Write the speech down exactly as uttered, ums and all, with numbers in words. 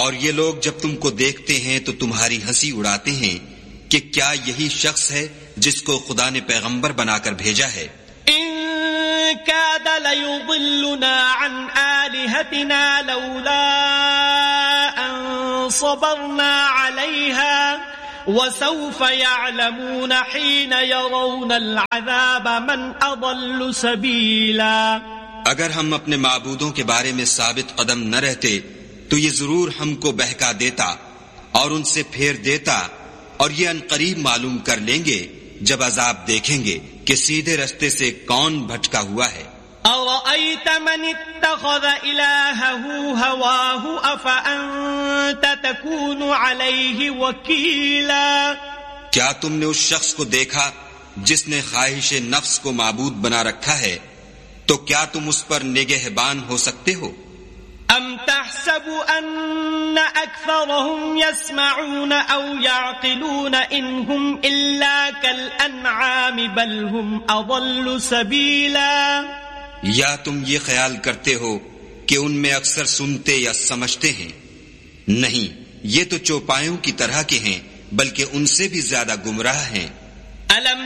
اور یہ لوگ جب تم کو دیکھتے ہیں تو تمہاری ہنسی اڑاتے ہیں کہ کیا یہی شخص ہے جس کو خدا نے پیغمبر بنا کر بھیجا ہے؟ ان کاد لیضلنا عن آلہتنا لولا ان صبرنا علیہا وسوف يعلمون حين يرون العذاب من اضل سبیلا. اگر ہم اپنے معبودوں کے بارے میں ثابت قدم نہ رہتے تو یہ ضرور ہم کو بہکا دیتا اور ان سے پھیر دیتا، اور یہ ان قریب معلوم کر لیں گے جب عذاب دیکھیں گے کہ سیدھے رستے سے کون بھٹکا ہوا ہے. أَرَأَيْتَ مَنِ اتَّخَذَ إِلَٰهَهُ هَوَاهُ أَفَأَنتَ تَكُونُ عَلَيْهِ وَكِيلًا. کیا تم نے اس شخص کو دیکھا جس نے خواہش نفس کو معبود بنا رکھا ہے، تو کیا تم اس پر نگہبان ہو سکتے ہو؟ أَمْ تَحْسَبُ أَنَّ أَكْثَرَهُمْ يَسْمَعُونَ أَوْ يَعْقِلُونَ إِنْ هُمْ إِلَّا كَالْأَنْعَامِ بَلْ هُمْ أَضَلُّ سَبِيلًا. یا تم یہ خیال کرتے ہو کہ ان میں اکثر سنتے یا سمجھتے ہیں؟ نہیں، یہ تو چوپایوں کی طرح کے ہیں، بلکہ ان سے بھی زیادہ گمراہ ہیں.